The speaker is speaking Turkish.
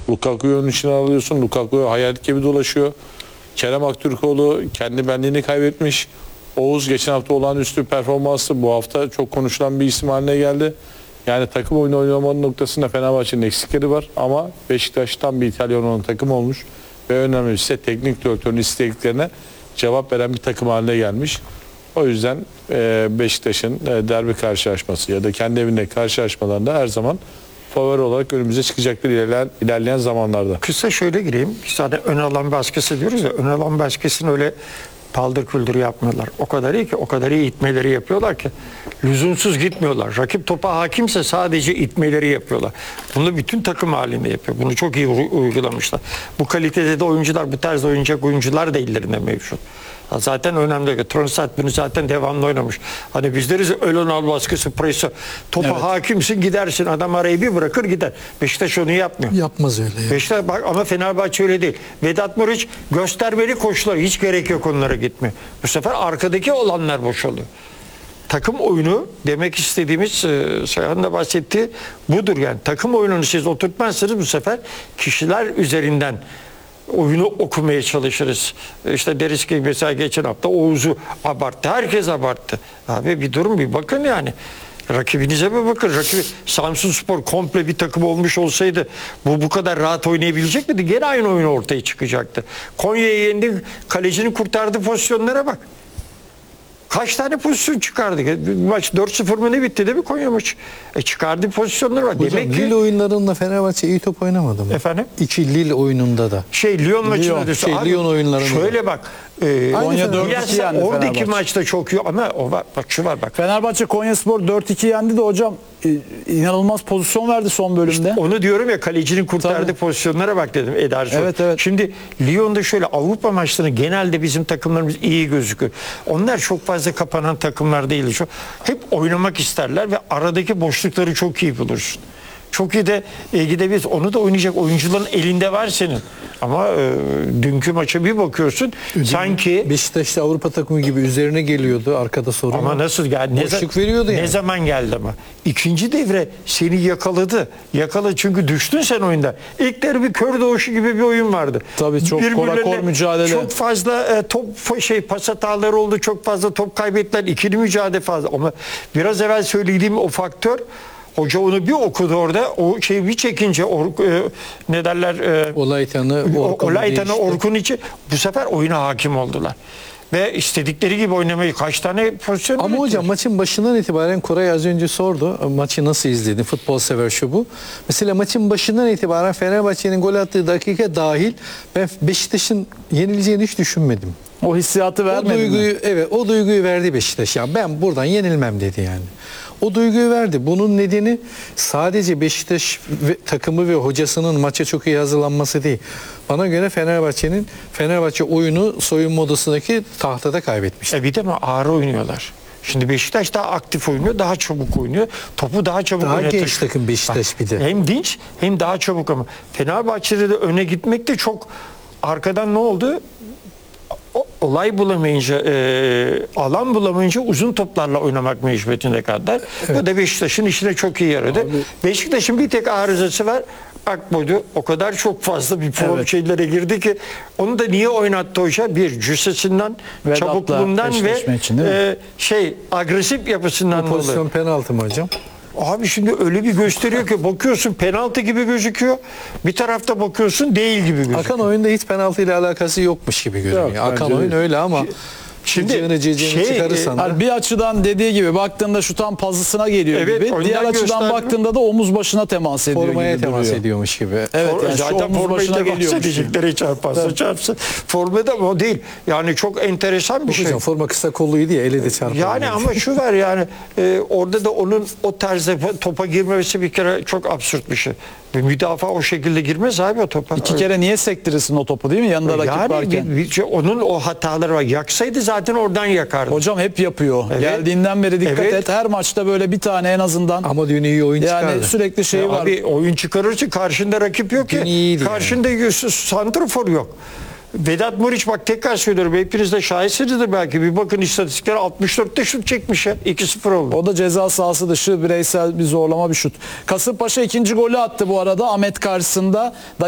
Lukaku'yu onun içine alıyorsun. Lukaku hayalet gibi dolaşıyor. Kerem Aktürkoğlu kendi benliğini kaybetmiş. Oğuz geçen hafta olağanüstü performansı, bu hafta çok konuşulan bir isim haline geldi. Yani takım oyunu oynamanın noktasında Fenerbahçe'nin eksikleri var ama Beşiktaş tam bir İtalyan olan takım olmuş ve önemlisi teknik direktörün isteklerine cevap veren bir takım haline gelmiş. O yüzden Beşiktaş'ın derbi karşılaşması ya da kendi evinde karşılaşmalarında her zaman favori olarak önümüze çıkacaktır ilerleyen zamanlarda. Kısa şöyle gireyim. Zaten ön alan baskısı diyoruz ya, ön alan baskısını öyle paldır küldür yapmıyorlar. O kadar iyi ki, o kadar iyi itmeleri yapıyorlar ki lüzumsuz gitmiyorlar. Rakip topa hakimse sadece itmeleri yapıyorlar. Bunu bütün takım halinde yapıyor. Bunu çok iyi uygulamışlar. Bu kalitede de oyuncular, bu tarz oynayacak oyuncular da ellerinde mevcut. Zaten önemli. Tronsat bunu zaten devamlı oynamış. Hani biz deriz ön al baskısı, presi. Topa evet, hakimsin, gidersin. Adam arayı bir bırakır gider. Beşiktaş onu yapmıyor. Yapmaz öyle. Ya. Beşiktaş bak, ama Fenerbahçe öyle değil. Vedat Muriç göstermeli koşular. Hiç gerek yok onlara gitme. Bu sefer arkadaki olanlar boşalıyor. Takım oyunu demek istediğimiz, Sayhan'ın da bahsettiği budur yani. Takım oyununu siz oturtmazsanız bu sefer kişiler üzerinden oyunu okumaya çalışırız. İşte deriz ki mesela geçen hafta Oğuz'u abarttı. Herkes abarttı. Abi bir durun, bir bakın yani. Rakibinize mi bakın? Rakibi Samsunspor komple bir takım olmuş olsaydı bu kadar rahat oynayabilecek miydi? Gene aynı oyun ortaya çıkacaktı. Konya'yı yendi. Kalecinin kurtardığı pozisyonlara bak. Kaç tane pozisyon çıkardık? Maç 4-0 mı ne bitti değil mi Konya maçı? Çıkardığı pozisyonlar var. Hocam, demek ki Lille oyunlarında Fenerbahçe iyi top oynamadı mı? Efendim? İki Lille oyununda da. Lyon maçında da. Lyon oyunlarında. Şöyle bak. Konya 4-2 yendi oradaki Fenerbahçe. maçta çok iyi ama o var, bak şu var bak. Fenerbahçe Konyaspor 4-2 yendi de hocam inanılmaz pozisyon verdi son bölümde. İşte onu diyorum ya, kalecinin kurtardığı Tabii. pozisyonlara bak dedim Ederson. Evet, evet. Şimdi Lyon'da şöyle Avrupa maçlarını genelde bizim takımlarımız iyi gözüküyor. Onlar çok fazla kapanan takımlar değil. Hep oynamak isterler ve aradaki boşlukları çok iyi bulursun. Çok iyi de gidebiliriz. Onu da oynayacak oyuncuların elinde var senin. Ama dünkü maça bir bakıyorsun sanki Beşiktaş'ta Avrupa takımı gibi üzerine geliyordu, arkada sorun. ama nasıl geldi? Boşluk veriyordu yani. Ne zaman geldi ama? İkinci devre seni yakaladı. Yakaladı çünkü düştün sen oyunda. İlk devre bir kör doğuşu gibi bir oyun vardı. Tabii çok Birbirlerine kor mücadele. Çok fazla pas hataları oldu. Çok fazla top kaybettiler. İkili mücadele fazla. Ama biraz evvel söylediğim o faktör, hoca onu bir okudu orada. O şeyi bir çekince ne derler? Olaytan'ı Orkun için bu sefer oyuna hakim oldular. Ve istedikleri gibi oynamayı kaç tane pozisyon Ama ürettiler. hocam maçın başından itibaren Koray az önce sordu. Maçı nasıl izledin? Futbol sever şu bu. Mesela maçın başından itibaren Fenerbahçe'nin gol attığı dakika dahil ben Beşiktaş'ın yenileceğini hiç düşünmedim. O hissiyatı vermedi O duyguyu, mi? evet, o duyguyu verdi Beşiktaş. Yani ben buradan yenilmem dedi yani. O duyguyu verdi. Bunun nedeni sadece Beşiktaş takımı ve hocasının maça çok iyi hazırlanması değil. Bana göre Fenerbahçe oyunu soyunma odasındaki tahtada kaybetmiş. Bir de ağır oynuyorlar. Şimdi Beşiktaş daha aktif oynuyor, daha çabuk oynuyor. Topu daha çabuk Daha oynatır. genç takım Beşiktaş bir de. Hem dinç hem daha çabuk ama. Fenerbahçe'de de öne gitmek de çok, arkadan ne oldu? Olay bulamayınca, alan bulamayınca uzun toplarla oynamak mecburiyetinde kaldılar. Evet. Bu da Beşiktaş'ın işine çok iyi yaradı. Beşiktaş'ın bir tek arızası var. Akboy'du. O kadar çok fazla bir şeylere girdi ki onu da niye oynattı hoca? Bir cüssesinden, çabukluğundan ve agresif yapısından dolayı. Pozisyon penaltı mı hocam? Abi şimdi öyle bir gösteriyor ki bakıyorsun penaltı gibi gözüküyor. Bir tarafta bakıyorsun değil gibi gözüküyor. Akan oyunda hiç penaltı ile alakası yokmuş gibi görünüyor. Yok, Akan oyun öyle ama şimdi çıkarırsan da. Bir açıdan dediği gibi baktığında şu tam pazısına geliyor gibi. Diğer açıdan baktığında da omuz başına temas ediyor formaya gibi temas duruyor. ediyormuş gibi. Evet, yani zaten omuz başına geliyor. Diyecekleri çarparsa çarpsın. Formada mı o değil. Yani çok enteresan bir şey. Hocam forma kısa kolluydu ya, ele de çarpar. Yani ama şu var yani orada da onun o tarzda topa girmesi bir kere çok absürt bir şey. Bir müdafaa o şekilde girmez abi o topa. İki kere niye sektirirsin o topu değil mi? Yanında rakip varken. Onun o hataları var. Yaksaydı zaten oradan yakardı. Hocam hep yapıyor. Evet. Geldiğinden beri dikkat Evet. et. Her maçta böyle bir tane en azından. Ama dün iyi oyun çıkardı. Yani sürekli şey var. Abi oyun çıkarırsa karşında rakip yok ki. Karşında santrafor yok. Vedat Muriç bak tekrar söylüyorum. Hepiniz de şahitsinizdir belki. Bir bakın istatistiklere 64'te şut çekmiş ya. 2-0 oldu. O da ceza sahası dışı bireysel bir zorlama bir şut. Kasımpaşa ikinci golü attı bu arada Ahmet karşısında.